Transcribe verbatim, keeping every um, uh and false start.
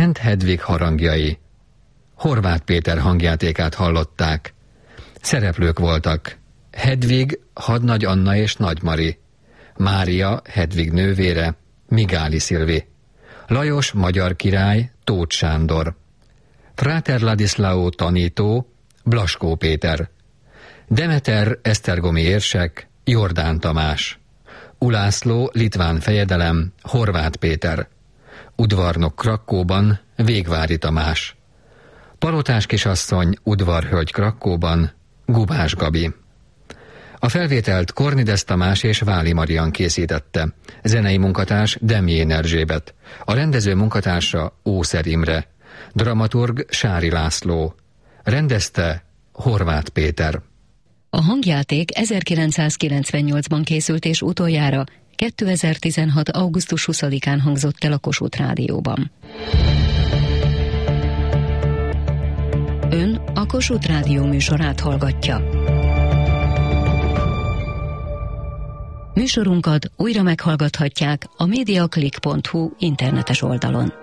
Szent Hedvig harangjai. Horváth Péter hangjátékát hallották. Szereplők voltak: Hedvig, Hadnagy Anna és Nagy Mari, Mária, Hedvig nővére, Migály Szilvi, Lajos magyar király, Tóth Sándor, Fráter Ladislao tanító, Blaskó Péter, Demeter esztergomi érsek, Jordán Tamás, Ulászló litván fejedelem, Horváth Péter, udvarnok Krakkóban, Végvári Tamás, palotás kisasszony, udvarhölgy Krakkóban, Gubás Gabi. A felvételt Kornides Tamás és Váli Marian készítette, zenei munkatárs Demjén Erzsébet, a rendező munkatársa Ószer Imre, dramaturg Sári László, rendezte Horváth Péter. A hangjáték ezerkilencszázkilencvennyolcban készült és utoljára kétezer-tizenhat. augusztus huszadikán hangzott el a Kossuth Rádióban. Ön a Kossuth Rádió műsorát hallgatja. Műsorunkat újra meghallgathatják a mediaclick pont hu internetes oldalon.